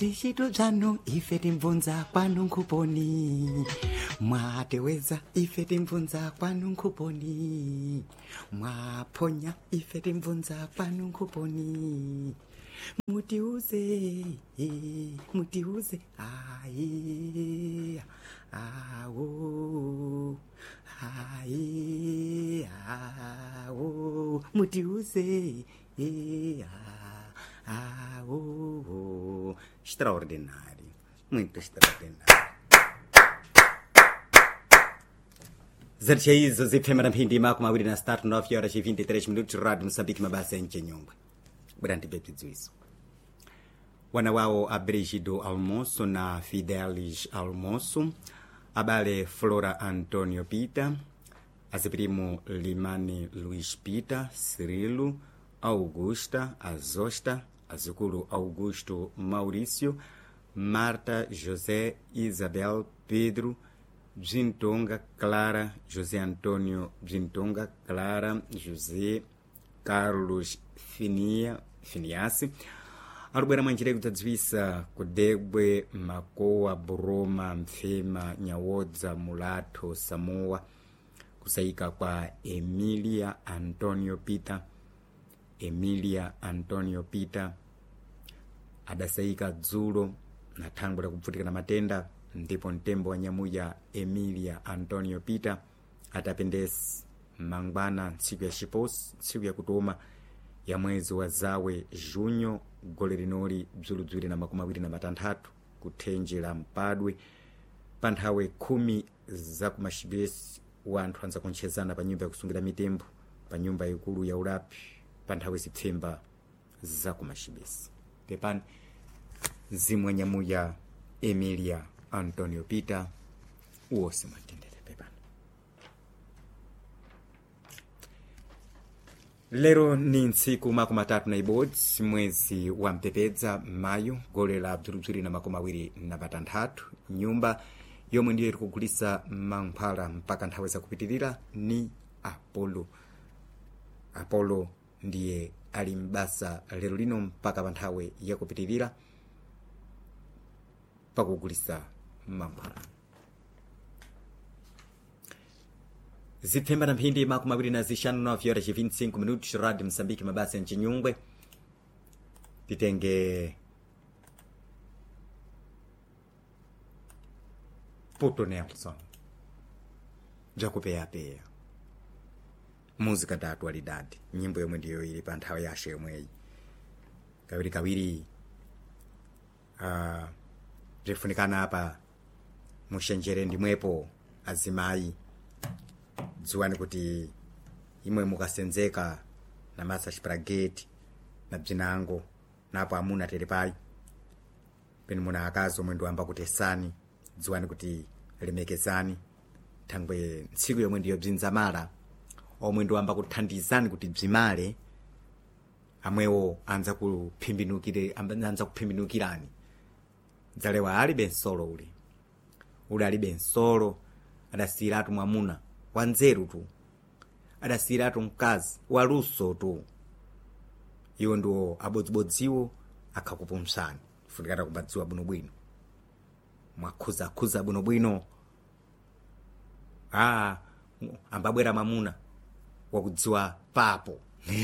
Tishito dzanu ife timvunza kwanu nkuponi, mwateweza ife timvunza kwanu nkuponi, mwaponya ife timvunza kwanu nkuponi, mutiuze aye awo aye awo mutiuze awo. Extraordinário, muito extraordinário. Zercheizo zipfema mphindi mako mawiri na start 9:23 Radio Moçambique mabasa enchenyongwe. Brandi bepidziso. Wana wao Abregido Almoço na Fidelis Almoço, abale Flora Antonio Pita, aziprimo Limani Luiz Pita, Cirilo, Augusta, Azosta, azukulu Augusto Maurício, Marta, José, Isabel, Pedro, Bzintonga, Clara, José Antônio Bzintonga, Clara, José, Carlos Finiassi, arubwera manjirego tadzivisa kudegwe Makoa, Buroma, Mfema, Nyawodza, Mulato, Samoa, kusaika kwa Emilia Antonio Pita, adasaika dzulo na thangwe lakupfutika na matenda, ndipo mtembo wa nyamuya Emilia Antonio Pita atapendesi mangwana ntsiku ya kutoma ya mwezi wa zawe junyo gole linoli bzuludzwiri na 26 kuthenjera mpadwe panthawe 10 za kumashibesi wanthu anza kunchezana pa nyumba ya kusungira mitembo pa nyumba ikulu ya ulapi panthawe zipfemba za kumashibesi. Pepani zimwe nyamuya Emilia Antonio Pita uwose matendere pepani. Lero ni ntsiku 31 mwezi wa mpepedza Mayu gole la bzuludzwiri na 26 nyumba yomwe ndiyo irikugulisa mankhwala mpaka nthawe zakupitirira ni Apollo ndiye ali mbasa lero lino mpaka panthawe yakupitirira pakugulisa mankhwala. Zipfemba na mphindi 25 Radio Moçambique mabasa nchinyungwe. Titenge Puto Nelson Jakupeya música da atualidade, nyimbo yomwe ndiyo ili pa nthawi yashe yomweyi kawiri bzifunikana apa mushenjere ndimwepo azimayi dziwani kuti imwe mukasenzeka na masa spaghetti na bzinango napo amuna telepai peni muna akazi omwe ndiwamba kutesani dziwani kuti lemekezani thangwe ntsiku yomwe ndiyo bzinzamala omwe ndiwamba kuthandizani kuti bzimale amwewo anza kuphimbinukirani dzalewa alibe nsolo uli alibe nsolo adasiratu mwamuna wanzeru tu adasiratu mkazi waluso tu iwo ndiwo abodzibodziwo akhakupumsani funikata kubadziwa bwinobwino mwakhuza bwinobwino ambabwera mamuna wakudziwa papo.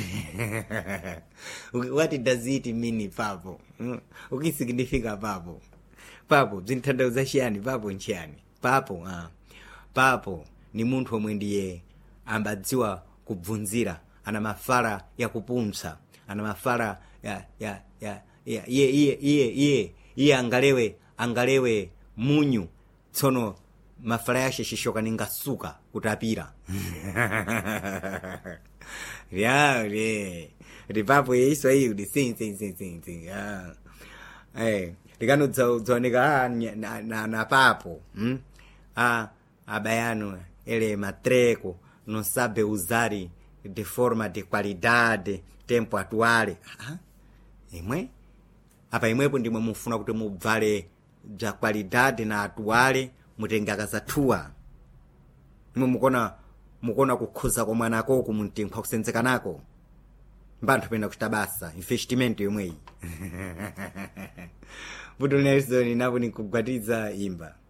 What does it mean papo? Ukisignifica papo. Papo bzinthandauza chiyani papo nchiyani? Papo ni munthu omwe ndiye ambadziwa kubvunzira, ana mafala ya kupumsa, ana mafala iye angalewe munyu tsono mafala yashe shishoka ningasuka kutapira. Ripapo yeiswa hiyo di sing. Ligano dzoneka na papo. Abaiano ele matreco não sabe usar de forma de qualidade tempo atuale. Imwepo ndimwe mufuna kuti mubvale bza qualidade na atuale mutenga kazatua. Imwe mukona kukhuza kwa mwanako kumutinkha kusenzeka nako. mpantho pena kuchita basa investimento yomweyi. Vuto Nelson napo nikugwatiza imba.